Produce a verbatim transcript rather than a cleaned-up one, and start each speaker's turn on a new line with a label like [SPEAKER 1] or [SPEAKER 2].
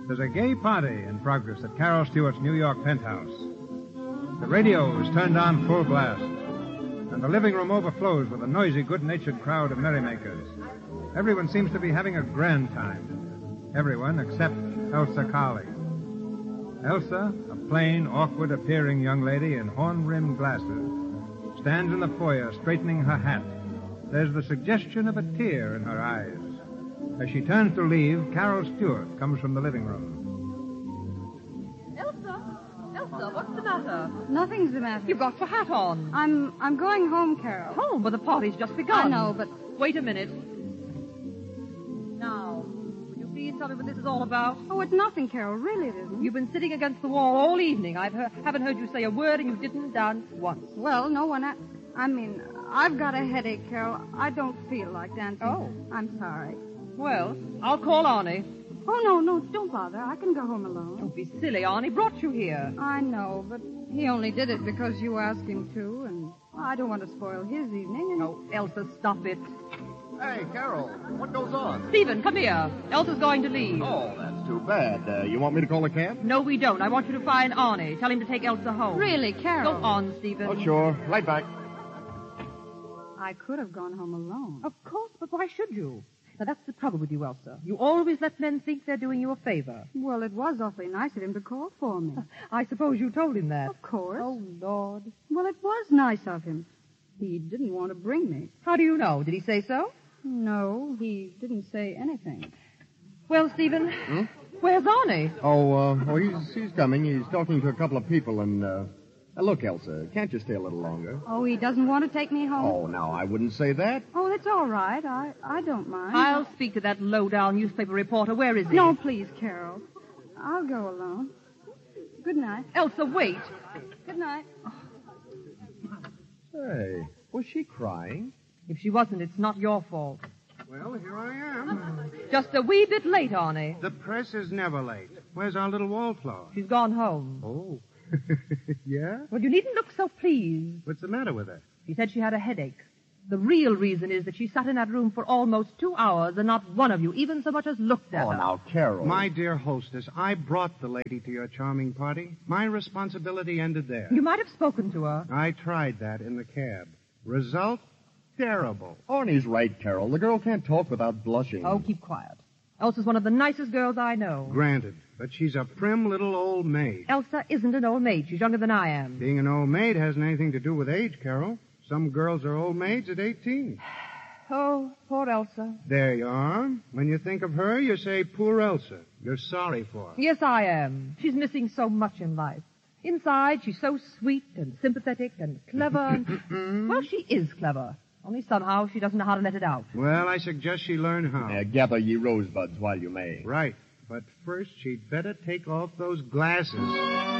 [SPEAKER 1] There's a gay party in progress at Carol Stewart's New York penthouse. The radio is turned on full blast, and the living room overflows with a noisy, good-natured crowd of merrymakers. Everyone seems to be having a grand time. Everyone except Elsa Carley. Elsa, a plain, awkward-appearing young lady in horn-rimmed glasses, stands in the foyer straightening her hat. There's the suggestion of a tear in her eyes. As she turns to leave, Carol Stewart comes from the living room.
[SPEAKER 2] Elsa? Elsa, what's the matter?
[SPEAKER 3] Nothing's the matter.
[SPEAKER 2] You've got your hat on.
[SPEAKER 3] I'm I'm going home, Carol.
[SPEAKER 2] Home? But the party's just begun.
[SPEAKER 3] I know, but...
[SPEAKER 2] Wait a minute. Now, will you please tell me what this is all about?
[SPEAKER 3] Oh, it's nothing, Carol. Really it isn't.
[SPEAKER 2] You've been sitting against the wall all evening. I he- haven't heard you say a word, and you didn't dance once.
[SPEAKER 3] Well, no one... I, I mean, I've got a headache, Carol. I don't feel like dancing.
[SPEAKER 2] Oh.
[SPEAKER 3] I'm sorry.
[SPEAKER 2] Well, I'll call Arnie.
[SPEAKER 3] Oh, no, no, don't bother. I can go home alone.
[SPEAKER 2] Don't be silly. Arnie brought you here.
[SPEAKER 3] I know, but he only did it because you asked him to, and I don't want to spoil his evening. And...
[SPEAKER 2] Oh, Elsa, stop it.
[SPEAKER 4] Hey, Carol, what goes on?
[SPEAKER 2] Stephen, come here. Elsa's going to leave.
[SPEAKER 4] Oh, that's too bad. Uh, you want me to call a cab?
[SPEAKER 2] No, we don't. I want you to find Arnie. Tell him to take Elsa home.
[SPEAKER 3] Really, Carol?
[SPEAKER 2] Go on, Stephen.
[SPEAKER 4] Oh, sure. Right back.
[SPEAKER 3] I could have gone home alone.
[SPEAKER 2] Of course, but why should you? Now, that's the trouble with you, Elsa. You always let men think they're doing you a favor.
[SPEAKER 3] Well, it was awfully nice of him to call for me.
[SPEAKER 2] I suppose you told him that.
[SPEAKER 3] Of course.
[SPEAKER 2] Oh, Lord.
[SPEAKER 3] Well, it was nice of him. He didn't want to bring me.
[SPEAKER 2] How do you know? Did he say so?
[SPEAKER 3] No, he didn't say anything.
[SPEAKER 2] Well, Stephen,
[SPEAKER 4] Hmm?
[SPEAKER 2] where's Arnie?
[SPEAKER 4] Oh, uh, oh, he's he's coming. He's talking to a couple of people, and, uh, uh, look, Elsa, can't you stay a little longer?
[SPEAKER 3] Oh, he doesn't want to take me home?
[SPEAKER 4] Oh, now, I wouldn't say that.
[SPEAKER 3] Oh, that's all right. I, I don't mind.
[SPEAKER 2] I'll speak to that low-down newspaper reporter. Where is he?
[SPEAKER 3] No, please, Carol. I'll go alone. Good night.
[SPEAKER 2] Elsa, wait.
[SPEAKER 3] Good night.
[SPEAKER 4] Hey, was she crying?
[SPEAKER 2] If she wasn't, it's not your fault.
[SPEAKER 1] Well, here I am.
[SPEAKER 2] Just a wee bit late, Arnie.
[SPEAKER 1] The press is never late. Where's our little wallflower?
[SPEAKER 2] She's gone home.
[SPEAKER 1] Oh. Yeah?
[SPEAKER 2] Well, you needn't look so pleased.
[SPEAKER 1] What's the matter with her?
[SPEAKER 2] She said she had a headache. The real reason is that she sat in that room for almost two hours and not one of you even so much as looked at
[SPEAKER 4] Oh,
[SPEAKER 2] her.
[SPEAKER 4] now, Carol.
[SPEAKER 1] My dear hostess, I brought the lady to your charming party. My responsibility ended there.
[SPEAKER 2] You might have spoken to her.
[SPEAKER 1] I tried that in the cab. Result? Terrible.
[SPEAKER 4] Arnie's right, Carol. The girl can't talk without blushing.
[SPEAKER 2] Oh, keep quiet. Elsa's one of the nicest girls I know.
[SPEAKER 1] Granted, but she's a prim little old maid.
[SPEAKER 2] Elsa isn't an old maid. She's younger than I am.
[SPEAKER 1] Being an old maid hasn't anything to do with age, Carol. Some girls are old maids at eighteen.
[SPEAKER 2] Oh, poor Elsa.
[SPEAKER 1] There you are. When you think of her, you say, poor Elsa. You're sorry for her.
[SPEAKER 2] Yes, I am. She's missing so much in life. Inside, she's so sweet and sympathetic and clever. And, well, she is clever. Only somehow she doesn't know how to let it out.
[SPEAKER 1] Well, I suggest she learn how.
[SPEAKER 4] Uh, gather ye rosebuds while you may.
[SPEAKER 1] Right. But first, she'd better take off those glasses.